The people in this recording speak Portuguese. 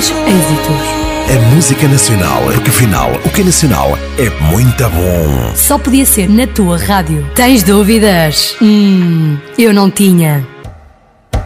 grandes êxitos. A música nacional, porque afinal, o que é nacional é muito bom. Só podia ser na tua rádio. Tens dúvidas? Eu não tinha.